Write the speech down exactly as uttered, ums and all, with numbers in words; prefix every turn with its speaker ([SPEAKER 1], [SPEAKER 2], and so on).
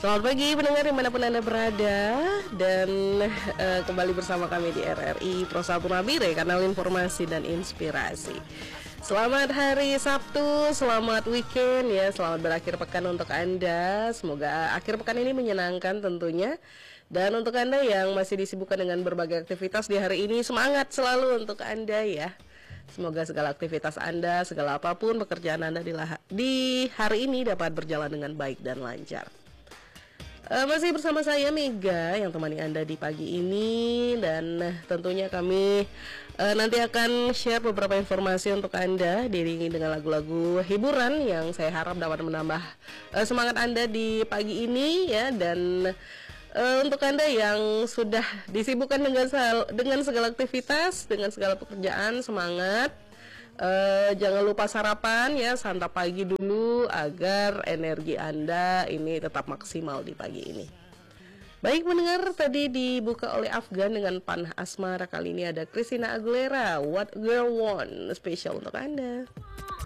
[SPEAKER 1] Selamat pagi pendengar dimanapun Anda berada. Dan uh, kembali bersama kami di R R I Pro satu Nabire, kanal informasi dan inspirasi. Selamat hari Sabtu, selamat weekend ya, selamat berakhir pekan untuk Anda. Semoga akhir pekan ini menyenangkan tentunya. Dan untuk Anda yang masih disibukkan dengan berbagai aktivitas di hari ini, semangat selalu untuk Anda ya. Semoga segala aktivitas Anda, segala apapun pekerjaan Anda di, di hari ini dapat berjalan dengan baik dan lancar. Uh, masih bersama saya Mega yang temani Anda di pagi ini. Dan uh, tentunya kami uh, nanti akan share beberapa informasi untuk Anda, diiringi dengan lagu-lagu hiburan yang saya harap dapat menambah uh, semangat Anda di pagi ini ya. Dan uh, untuk Anda yang sudah disibukkan dengan, dengan segala aktivitas, dengan segala pekerjaan, semangat. Uh, jangan lupa sarapan ya, santap pagi dulu agar energi Anda ini tetap maksimal di pagi ini. Baik mendengar, tadi dibuka oleh Afgan dengan Panah Asmara. Kali ini ada Christina Aguilera, What Girl Want, spesial untuk Anda.